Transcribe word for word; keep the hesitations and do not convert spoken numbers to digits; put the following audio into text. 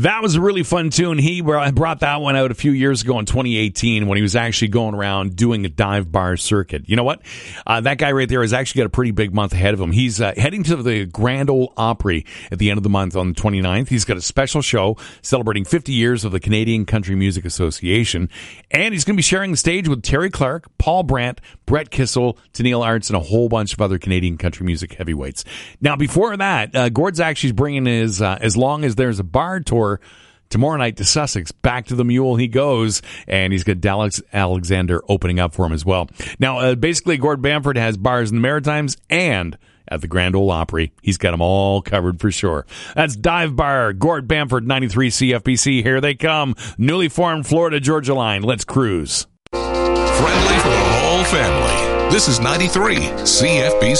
That was a really fun tune. He brought that one out a few years ago in twenty eighteen when he was actually going around doing a dive bar circuit. You know what? Uh, that guy right there has actually got a pretty big month ahead of him. He's uh, heading to the Grand Ole Opry at the end of the month on the twenty-ninth. He's got a special show celebrating fifty years of the Canadian Country Music Association. And he's going to be sharing the stage with Terry Clark, Paul Brandt, Brett Kissel, Tennille Arts, and a whole bunch of other Canadian country music heavyweights. Now, before that, uh, Gord's actually bringing his uh, As Long As There's a Bar tour tomorrow night to Sussex. Back to the Mule he goes, and he's got Dallas Alexander opening up for him as well. Now, uh, basically, Gord Bamford has bars in the Maritimes and at the Grand Ole Opry. He's got them all covered for sure. That's Dive Bar, Gord Bamford, ninety-three C F B C. Here they come. Newly formed Florida Georgia line. Let's cruise. Friendly for the whole family. This is ninety-three C F B C.